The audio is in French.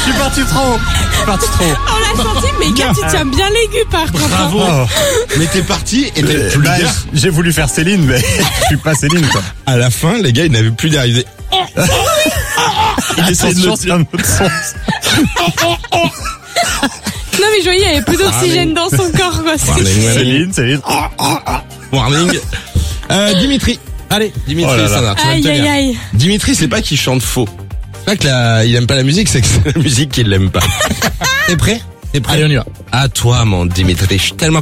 suis parti trop. On l'a senti, mais gars, tu tiens bien l'aigu par contre. Bravo. Mais t'es parti et t'avais plus Bah, d'air. j'ai voulu faire Céline, mais je suis pas Céline, quoi. À la fin, les gars, ils n'avaient plus d'air. Ils faisaient... Il essaie de le dire dans l'autre sens. Non mais je voyais, il y avait plus d'oxygène dans son corps, quoi. Céline. Warning. Dimitri. Allez, Dimitri, Oh là là. ça va, tu vas me Aïe, tenir. aïe, aïe. Dimitri, c'est pas qu'il chante faux. C'est pas qu'il aime pas la musique, c'est que c'est la musique qu'il l'aime pas. T'es prêt? Allez, on y va. À toi, mon Dimitri. Je suis tellement